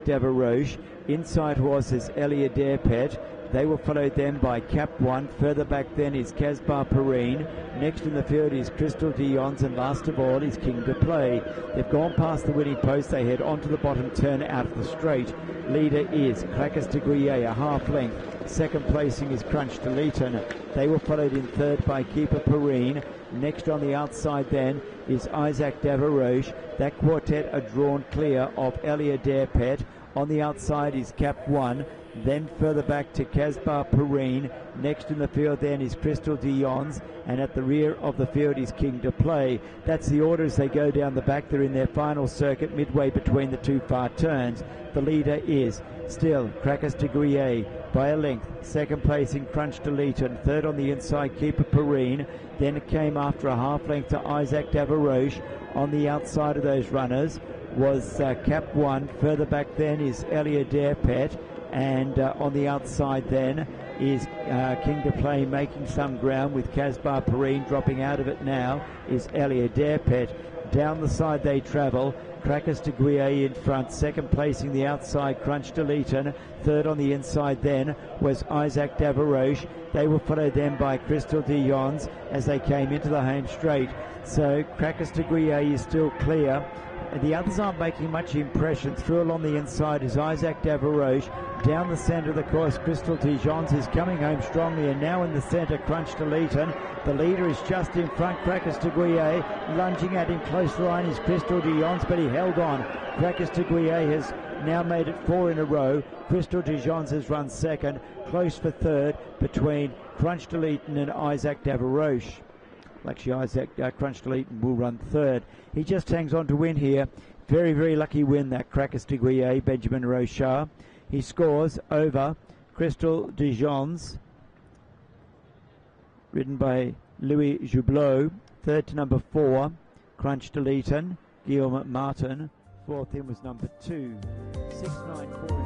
Deveroche. Inside horse is Elia Derpet. They will follow them by Cap One. Further back then is Casbar Perrine. Next in the field is Crystal Dion's, and last of all is King to Play. They've gone past the winning post. They head onto the bottom turn out of the straight. Leader is Crackers de Guillet, a half length. Second placing is Crunch to Leeton. They were followed in third by Keeper Perrine. Next on the outside then is Isaac Deveroche. That quartet are drawn clear of Elia Derpet. On the outside is Cap One. Then further back to Casbar Perrine. Next in the field then is Crystal Dion's, and at the rear of the field is King to Play. That's the order as they go down the back. They're in their final circuit midway between the two far turns. The leader is still Crackers de Guillet by a length. Second place in Crunch to Leeton. Third on the inside Keeper Perrine. Then it came after a half length to Isaac Deveroche. On the outside of those runners was Cap One. Further back then is Elia Derpet. And on the outside then is King to Play making some ground, with Casbar Perrine dropping out of it now is Elia Derpet. Down the side they travel. Crackers de Guillet in front. Second placing the outside Crunch to Leeton. Third on the inside then was Isaac Deveroche. They will follow them by Crystal Dion's as they came into the home straight. So Crackers de Guillet is still clear. The others aren't making much impression. Through along the inside is Isaac Deveroche. Down the centre of the course, Crystal Dion's is coming home strongly, and now in the centre, Crunch to Leeton. The leader is just in front, Crackers de Guillet. Lunging at him close line is Crystal Dion's, but he held on. Crackers de Guillet has now made it 4 in a row. Crystal Dion's has run second, close for third between Crunch to Leeton and Isaac Deveroche. Actually, Isaac Crunch to Leeton will run third. He just hangs on to win here. Very, very lucky win, that Crackers de Guillet, Benjamin Rochard. He scores over Crystal Dion's, ridden by Louis Joublot. Third to number 4, Crunch to Leeton, Guillaume Martin. Fourth in was number 2. 6-9-4.